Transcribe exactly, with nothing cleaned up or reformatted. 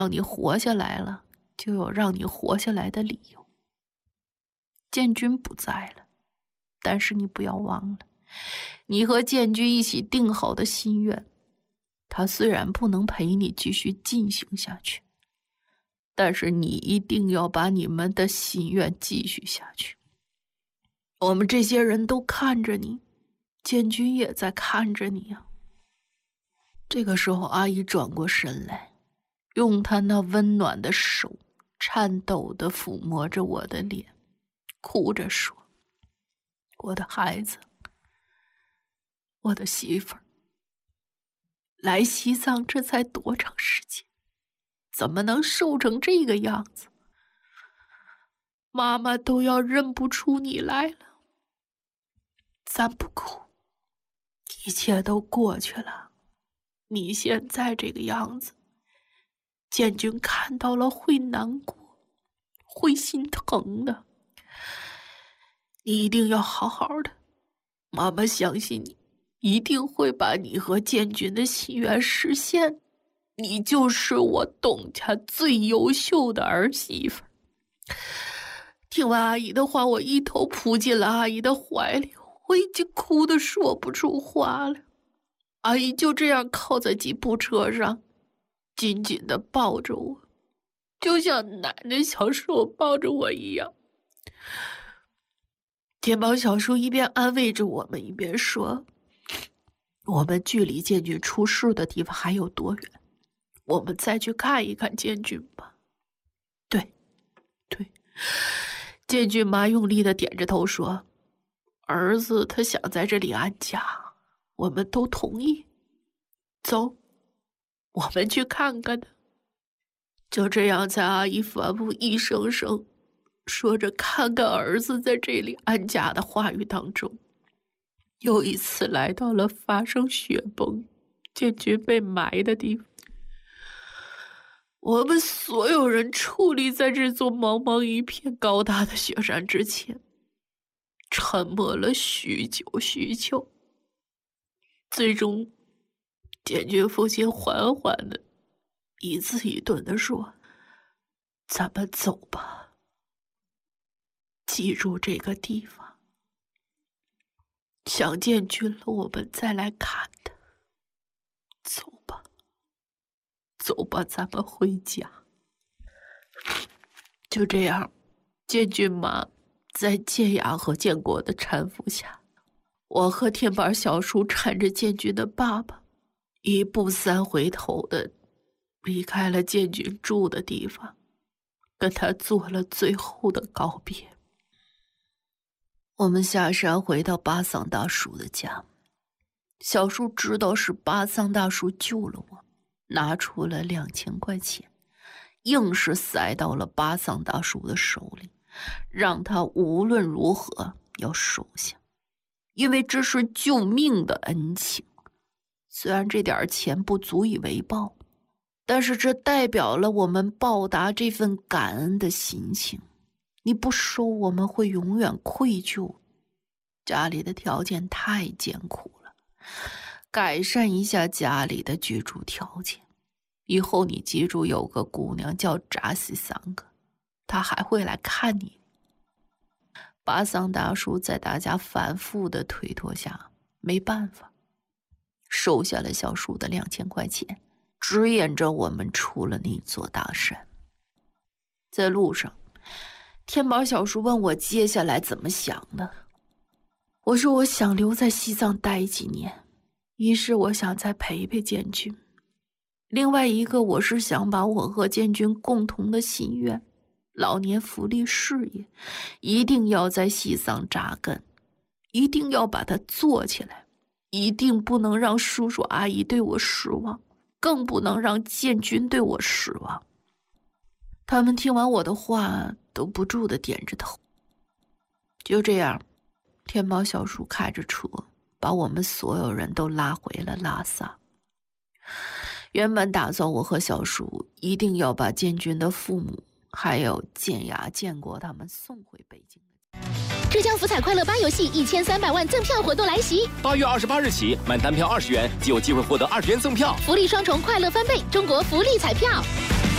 让你活下来了，就有让你活下来的理由。建军不在了，但是你不要忘了，你和建军一起定好的心愿，他虽然不能陪你继续进行下去，但是你一定要把你们的心愿继续下去。我们这些人都看着你，建军也在看着你啊。这个时候，阿姨转过身来，用她那温暖的手颤抖地抚摸着我的脸，哭着说：我的孩子，我的媳妇儿，来西藏这才多长时间，怎么能瘦成这个样子？妈妈都要认不出你来了。咱不哭，一切都过去了。你现在这个样子，建军看到了会难过，会心疼的。你一定要好好的，妈妈相信你，一定会把你和建军的心愿实现。你就是我董家最优秀的儿媳妇。听完阿姨的话，我一头扑进了阿姨的怀里，我已经哭得说不出话了。阿姨就这样靠在吉普车上，紧紧地抱着我，就像奶奶小时候抱着我一样。天宝小叔一边安慰着我们，一边说：我们距离建军出事的地方还有多远？我们再去看一看建军吧。对，对。建军妈用力地点着头说：儿子他想在这里安家，我们都同意。走，我们去看看他。就这样，在阿姨反复一声声说着看看儿子在这里安家的话语当中，又一次来到了发生雪崩、建军被埋的地方。我们所有人矗立在这座茫茫一片高大的雪山之前，沉默了许久许久。最终，建军父亲缓缓的一字一顿的说：咱们走吧，记住这个地方，想建军了我们再来看他。走吧，走吧，咱们回家。就这样，建军妈在建雅和建国的搀扶下，我和天板小叔搀着建军的爸爸，一步三回头的离开了建军住的地方，跟他做了最后的告别。我们下山回到巴桑大叔的家，小叔知道是巴桑大叔救了我，拿出了两千块钱，硬是塞到了巴桑大叔的手里，让他无论如何要收下，因为这是救命的恩情。虽然这点钱不足以为报，但是这代表了我们报答这份感恩的心情。你不收，我们会永远愧疚。家里的条件太艰苦了，改善一下家里的居住条件。以后你记住，有个姑娘叫扎西桑格，她还会来看你。巴桑大叔在大家反复的推脱下，没办法，收下了小叔的两千块钱，指引着我们出了那座大山。在路上，天宝小叔问我接下来怎么想的。我说我想留在西藏待几年，一是我想再陪陪建军，另外一个我是想把我和建军共同的心愿，老年福利事业，一定要在西藏扎根，一定要把它做起来，一定不能让叔叔阿姨对我失望，更不能让建军对我失望。他们听完我的话，都不住地点着头。就这样，天猫小叔开着车，把我们所有人都拉回了拉萨。原本打算我和小叔一定要把建军的父母还有建雅、建国他们送回北京。 浙江福彩快乐八游戏一千三百万赠票活动来袭， 八月二十八日起，满单票二十元即有机会获得二十元赠票， 福利双重，快乐翻倍，中国福利彩票。